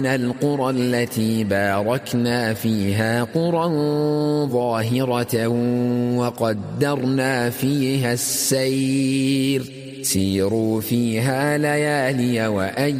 القرى التي باركنا فيها قرى ظاهرة وقدرنا فيها السير سيروا فيها ليالي وأيام